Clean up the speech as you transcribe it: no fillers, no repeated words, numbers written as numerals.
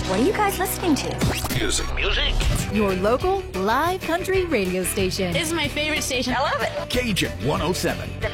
What are you guys listening to? Music. Your local live country radio station. This is my favorite station. I love it. Cajun 107.